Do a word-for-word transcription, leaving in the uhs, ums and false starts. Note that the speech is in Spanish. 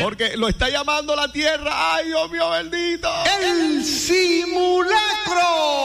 Porque lo está llamando la tierra. ¡Ay, Dios mío bendito! El simulacro.